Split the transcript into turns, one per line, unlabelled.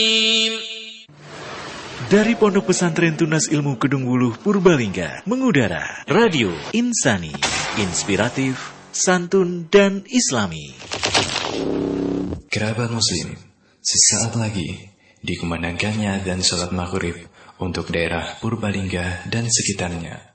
Dari Pondok Pesantren Tunas Ilmu Kedung Wuluh Purbalingga mengudara Radio Insani, inspiratif, santun dan islami.
Kerabat muslim, sesaat lagi dikumandangkannya dan sholat maghrib untuk daerah Purbalingga dan sekitarnya.